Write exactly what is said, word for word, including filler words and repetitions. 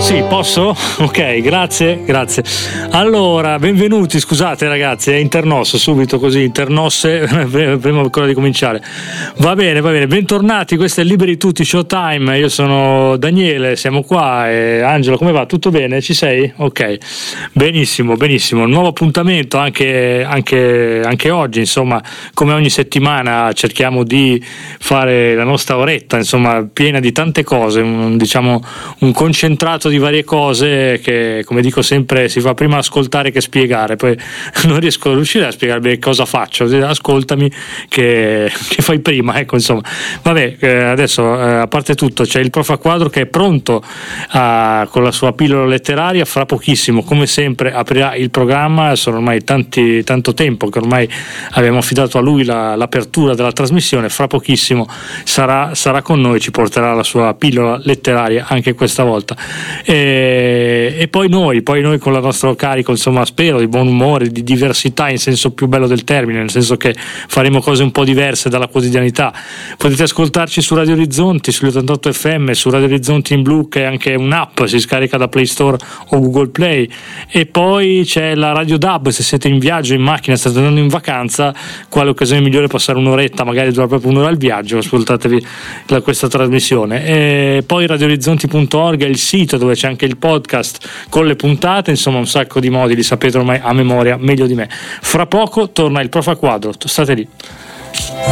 Sì, posso? Ok, grazie, grazie. Allora, benvenuti, scusate ragazzi, è internosso subito così, internosse, prima ancora di cominciare. Va bene, va bene, bentornati, questo è Liberi Tutti Showtime, io sono Daniele, siamo qua e Angelo, come va? Tutto bene? Ci sei? Ok, benissimo, benissimo. Nuovo appuntamento anche, anche, anche oggi, insomma, come ogni settimana cerchiamo di fare la nostra oretta, insomma, piena di tante cose, un, diciamo un concentrato di varie cose che, come dico sempre, si fa prima ascoltare che spiegare, poi non riesco a riuscire a spiegare bene cosa faccio, ascoltami che, che fai prima, ecco, insomma. Vabbè, eh, adesso eh, a parte tutto c'è il Prof a Quadro che è pronto a, con la sua pillola letteraria, fra pochissimo come sempre aprirà il programma, sono ormai tanti, tanto tempo che ormai abbiamo affidato a lui la, l'apertura della trasmissione, fra pochissimo sarà, sarà con noi, ci porterà la sua pillola letteraria anche questa volta. E, e poi noi, poi noi con la nostra carico, insomma, spero di buon umore, di diversità in senso più bello del termine, nel senso che faremo cose un po' diverse dalla quotidianità. Potete ascoltarci su Radio Orizzonti, sugli ottantotto effe emme, su Radio Orizzonti in Blu, che è anche un'app, si scarica da Play Store o Google Play, e poi c'è la Radio D A B, se siete in viaggio, in macchina, state andando in vacanza, quale occasione migliore passare un'oretta, magari dura proprio un'ora al viaggio, ascoltatevi la, questa trasmissione. E poi radio orizzonti punto org è il sito dove c'è anche il podcast con le puntate, insomma un sacco di modi, li sapete ormai a memoria meglio di me. Fra poco torna il Prof a Quadro, state lì.